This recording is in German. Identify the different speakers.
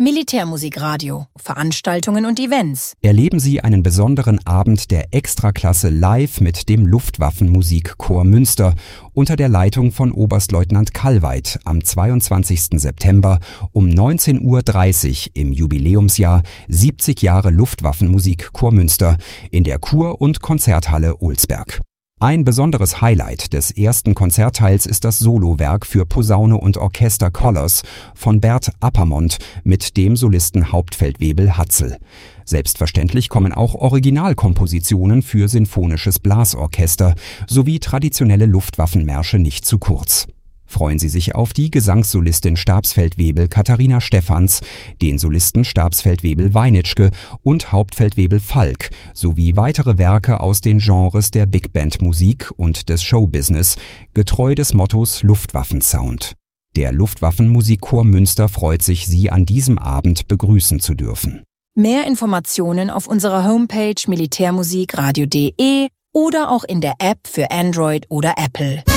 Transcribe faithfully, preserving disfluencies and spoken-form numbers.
Speaker 1: Militärmusikradio, Veranstaltungen und Events.
Speaker 2: Erleben Sie einen besonderen Abend der Extraklasse live mit dem Luftwaffenmusikchor Münster unter der Leitung von Oberstleutnant Kallweit am zweiundzwanzigsten September um neunzehn Uhr dreißig im Jubiläumsjahr siebzig Jahre Luftwaffenmusikchor Münster in der Kur- und Konzerthalle Olsberg. Ein besonderes Highlight des ersten Konzertteils ist das Solowerk für Posaune und Orchester Colors von Bert Appermont mit dem Solisten Hauptfeldwebel Hatzel. Selbstverständlich kommen auch Originalkompositionen für sinfonisches Blasorchester sowie traditionelle Luftwaffenmärsche nicht zu kurz. Freuen Sie sich auf die Gesangssolistin Stabsfeldwebel Katharina Stephans, den Solisten Stabsfeldwebel Weinitschke und Hauptfeldwebel Falk sowie weitere Werke aus den Genres der Big Band Musik und des Showbusiness, getreu des Mottos Luftwaffensound. Der Luftwaffenmusikchor Münster freut sich, Sie an diesem Abend begrüßen zu dürfen.
Speaker 1: Mehr Informationen auf unserer Homepage militärmusikradio punkt de oder auch in der App für Android oder Apple.